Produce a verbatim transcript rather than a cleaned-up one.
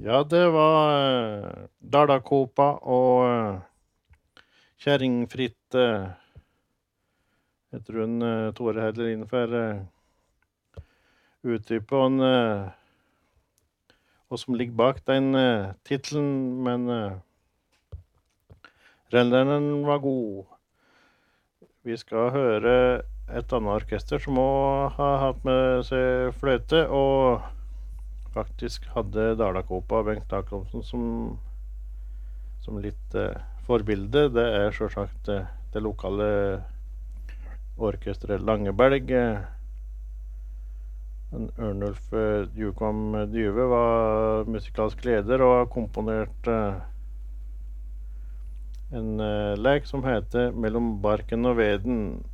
Ja, det var eh, Dalakopa og eh, Kjerringfritt. Eh, jeg tror en eh, Tore heller innenfor eh, utdypet eh, og som ligger bak den eh, titlen, men eh, renderen var god. Vi skal høre et annet orkester som også har hatt med seg fløte, og faktisk hadde Dalakopa og Bengt Aklomsen som, som litt eh, forbilde. Det er selvsagt eh, det lokale orkestret Langebelg. Eh, Ørnulf eh, Djukvam Dyve var musikalsk leder og har komponert eh, en eh, lek som heter Mellom barken og veden.